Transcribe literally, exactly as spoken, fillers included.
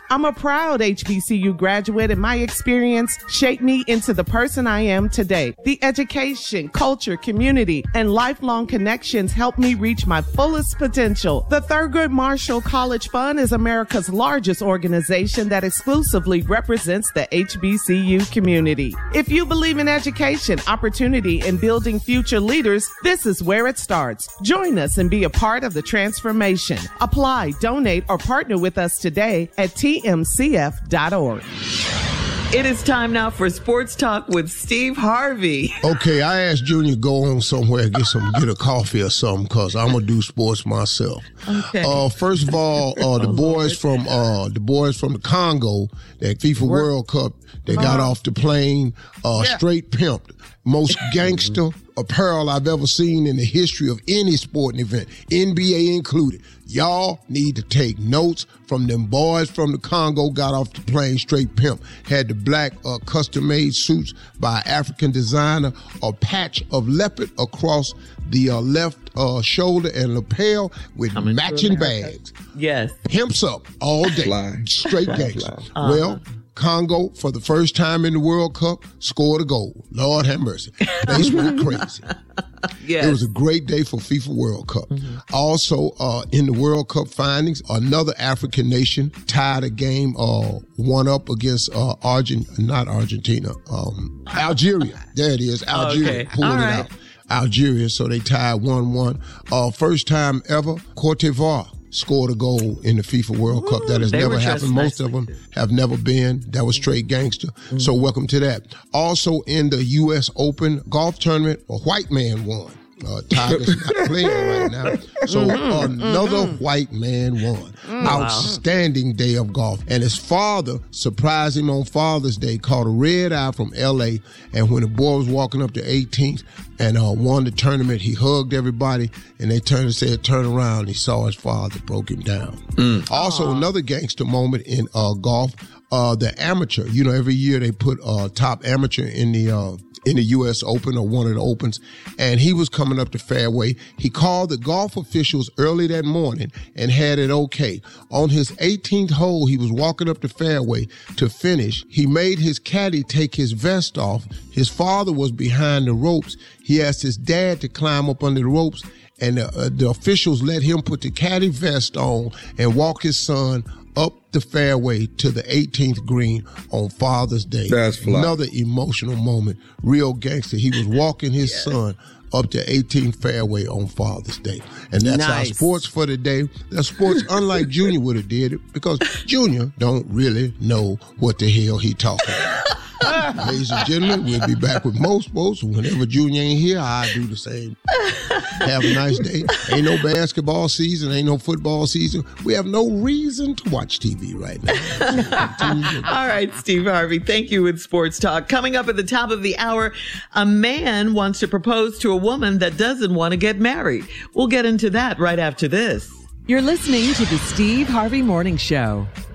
I'm a proud H B C U graduate, and my experience shaped me into the person I am today. The education, culture, community, and lifelong connections helped me reach my fullest potential. The Thurgood Marshall College Fund is America's largest organization that exclusively represents the H B C U community. If you believe in education, opportunity, and building future leaders, this is where it starts. Join us and be a part of the transformation. Apply, donate, or partner with us today at T M C F dot org. It is time now for Sports Talk with Steve Harvey. Okay, I asked Junior to go on somewhere and get some, get a coffee or something, because I'm gonna do sports myself. Okay. Uh, first of all, uh, the Oh, boys Lord. from uh, the boys from the Congo, that FIFA We're- World Cup, they got Uh-huh. off the plane, uh, Yeah. straight pimped. Most gangster apparel I've ever seen in the history of any sporting event, N B A included. Y'all need to take notes from them boys from the Congo, got off the plane straight pimp. Had the black uh, custom-made suits by African designer, a patch of leopard across the uh, left uh, shoulder and lapel with Coming to matching America. bags. Yes. Pimps up all day. Fly. Straight Fly, gangster. fly. Uh-huh. Well, Congo, for the first time in the World Cup, scored a goal. Lord have mercy. They went crazy. Yes. It was a great day for FIFA World Cup. Mm-hmm. Also, uh, in the World Cup findings, another African nation tied a game uh, one up against uh, Argent, not Argentina, um, Algeria. There it is, Algeria. Okay. Pulling All it right. out. Algeria, so they tied one one. Uh, first time ever, Cote d'Ivoire scored a goal in the FIFA World Cup. That has they never were happened. dressed Most of nicely, them have never been. That was straight gangster. Mm-hmm. So welcome to that. Also in the U S Open golf tournament, a white man won. Uh, Tiger's not playing right now. So Mm-hmm. another white man won. Outstanding day of golf. And his father surprised him on Father's Day, caught a red eye from L A. And when the boy was walking up to eighteenth and uh, won the tournament, he hugged everybody and they turned and said, turn around. And he saw his father, broke him down. Also, another gangster moment in uh, golf, uh, the amateur. You know, every year they put uh, top amateur in the uh, in the U S Open or one of the Opens, and he was coming up the fairway. He called the golf officials early that morning and had it okay. On his eighteenth hole, he was walking up the fairway to finish. He made his caddy take his vest off. His father was behind the ropes. He asked his dad to climb up under the ropes, and the, uh, the officials let him put the caddy vest on and walk his son up the fairway to the eighteenth green on Father's Day. That's fly. Another emotional moment. Real gangster. He was walking his son up to eighteenth fairway on Father's Day. And that's our Nice. sports for the day. That's sports unlike Junior would have did it, because Junior don't really know what the hell he talking about. Ladies and gentlemen, we'll be back with more sports. Whenever Junior ain't here, I do the same. Have a nice day. Ain't no basketball season. Ain't no football season. We have no reason to watch T V right now. All right, Steve Harvey, thank you with Sports Talk. Coming up at the top of the hour, a man wants to propose to a woman that doesn't want to get married. We'll get into that right after this. You're listening to the Steve Harvey Morning Show.